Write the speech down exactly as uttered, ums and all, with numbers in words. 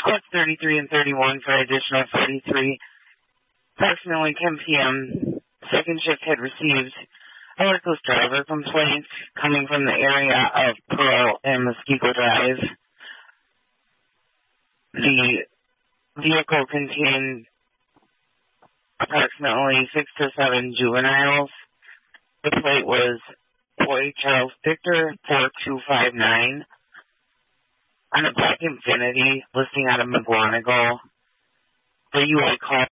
Code thirty-three and thirty-one for additional forty-three. Approximately ten p.m., second shift had received a reckless driver complaint coming from the area of Pearl and Muskego Drive. The vehicle contained approximately six to seven juveniles. The plate was Boy Charles Victor four two five nine on a black Infiniti listing out of McGonigal. The U A call